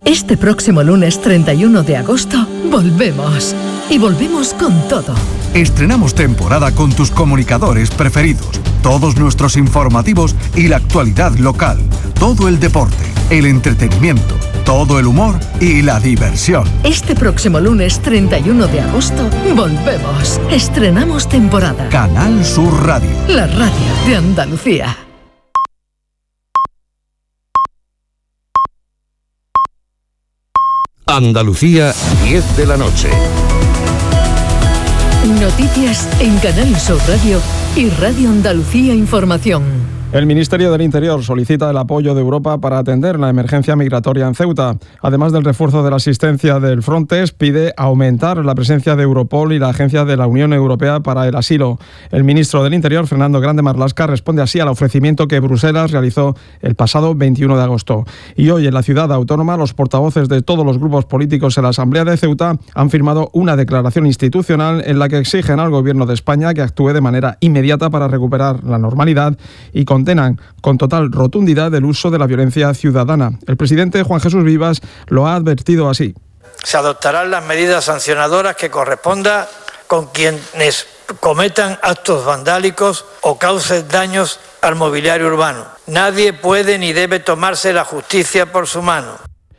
Este próximo lunes 31 de agosto volvemos. Y volvemos con todo. Estrenamos temporada con tus comunicadores preferidos, todos nuestros informativos y la actualidad local, todo el deporte, el entretenimiento, todo el humor y la diversión. Este próximo lunes 31 de agosto volvemos. Estrenamos temporada. Canal Sur Radio. La radio de Andalucía. Andalucía, 10 de la noche. Noticias en Canal Sur Radio y Radio Andalucía Información. El Ministerio del Interior solicita el apoyo de Europa para atender la emergencia migratoria en Ceuta. Además del refuerzo de la asistencia del Frontex, pide aumentar la presencia de Europol y la Agencia de la Unión Europea para el Asilo. El ministro del Interior, Fernando Grande Marlaska, responde así al ofrecimiento que Bruselas realizó el pasado 21 de agosto. Y hoy en la ciudad autónoma, los portavoces de todos los grupos políticos en la Asamblea de Ceuta han firmado una declaración institucional en la que exigen al Gobierno de España que actúe de manera inmediata para recuperar la normalidad y condenan con total rotundidad el uso de la violencia ciudadana. El presidente Juan Jesús Vivas lo ha advertido así. Se adoptarán las medidas sancionadoras que corresponda con quienes cometan actos vandálicos o causen daños al mobiliario urbano. Nadie puede ni debe tomarse la justicia por su mano.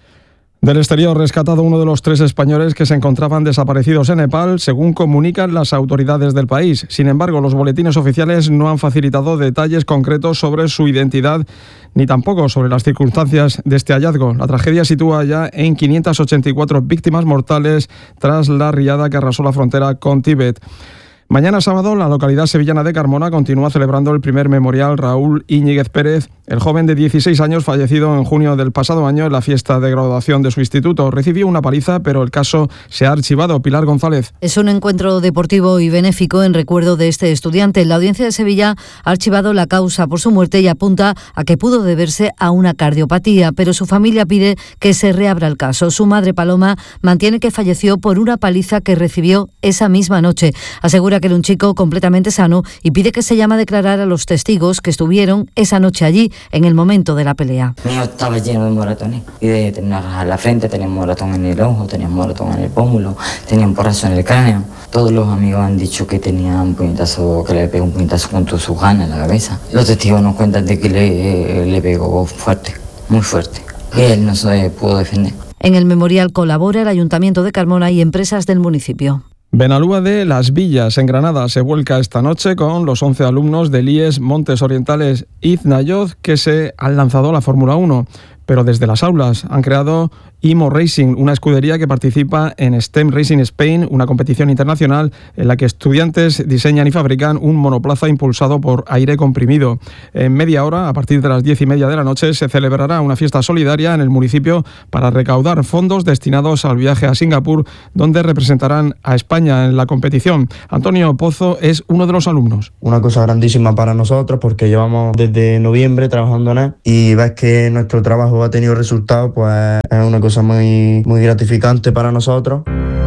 Del exterior, rescatado uno de los 3 españoles que se encontraban desaparecidos en Nepal, según comunican las autoridades del país. Sin embargo, los boletines oficiales no han facilitado detalles concretos sobre su identidad ni tampoco sobre las circunstancias de este hallazgo. La tragedia sitúa ya en 584 víctimas mortales tras la riada que arrasó la frontera con Tíbet. Mañana sábado, la localidad sevillana de Carmona continúa celebrando el primer memorial Raúl Íñiguez Pérez, el joven de 16 años fallecido en junio del pasado año en la fiesta de graduación de su instituto. Recibió una paliza, pero el caso se ha archivado. Pilar González. Es un encuentro deportivo y benéfico en recuerdo de este estudiante. La Audiencia de Sevilla ha archivado la causa por su muerte y apunta a que pudo deberse a una cardiopatía, pero su familia pide que se reabra el caso. Su madre, Paloma, mantiene que falleció por una paliza que recibió esa misma noche. Asegura que era un chico completamente sano y pide que se llame a declarar a los testigos que estuvieron esa noche allí en el momento de la pelea. Mi hijo estaba lleno de moratones y tenía una raja en la frente, tenía un moratón en el ojo, tenía un moratón en el pómulo, tenía un porrazo en el cráneo. Todos los amigos han dicho que tenía un puñetazo, que le pegó un puñetazo con todas sus ganas en la cabeza. Los testigos nos cuentan de que le pegó fuerte, muy fuerte, y él no se pudo defender. En el memorial colabora el Ayuntamiento de Carmona y empresas del municipio. Benalúa de Las Villas, en Granada, se vuelca esta noche con los 11 alumnos del IES Montes Orientales Iznayoz que se han lanzado a la Fórmula 1. Pero desde las aulas han creado IMO Racing, una escudería que participa en STEM Racing Spain, una competición internacional en la que estudiantes diseñan y fabrican un monoplaza impulsado por aire comprimido. En media hora, a partir de las 10:30 de la noche, se celebrará una fiesta solidaria en el municipio para recaudar fondos destinados al viaje a Singapur, donde representarán a España en la competición. Antonio Pozo es uno de los alumnos. Una cosa grandísima para nosotros porque llevamos desde noviembre trabajando en él y ves que nuestro trabajo ha tenido resultados, pues es una cosa muy gratificante para nosotros.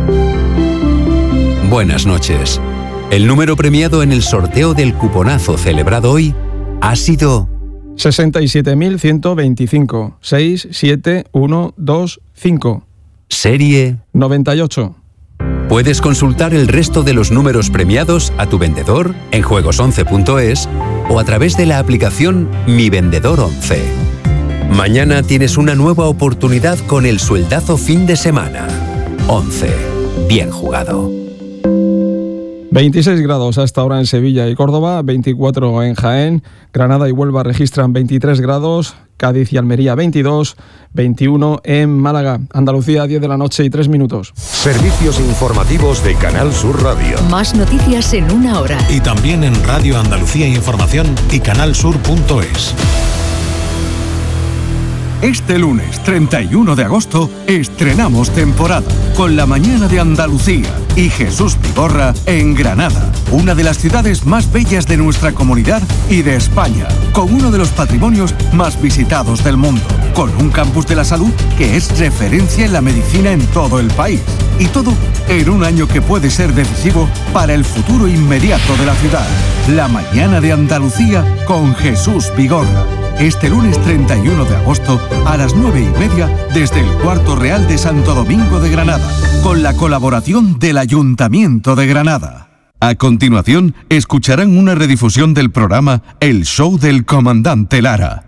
Buenas noches. El número premiado en el sorteo del cuponazo celebrado hoy ha sido 67.125 67125. Serie 98. Puedes consultar el resto de los números premiados a tu vendedor en juegos11.es o a través de la aplicación Mi Vendedor 11. Mañana tienes una nueva oportunidad con el sueldazo fin de semana. 11. Bien jugado. 26 grados a esta hora en Sevilla y Córdoba, 24 en Jaén, Granada y Huelva registran 23 grados, Cádiz y Almería 22, 21 en Málaga. Andalucía, 10 de la noche y 3 minutos. Servicios informativos de Canal Sur Radio. Más noticias en una hora. Y también en Radio Andalucía Información y canalsur.es. Este lunes 31 de agosto estrenamos temporada con La Mañana de Andalucía y Jesús Vigorra en Granada, una de las ciudades más bellas de nuestra comunidad y de España, con uno de los patrimonios más visitados del mundo, con un campus de la salud que es referencia en la medicina en todo el país. Y todo en un año que puede ser decisivo para el futuro inmediato de la ciudad. La Mañana de Andalucía con Jesús Vigorra. este lunes 31 de agosto a las 9:30 desde el Cuarto Real de Santo Domingo de Granada, con la colaboración del Ayuntamiento de Granada. A continuación, escucharán una redifusión del programa El Show del Comandante Lara.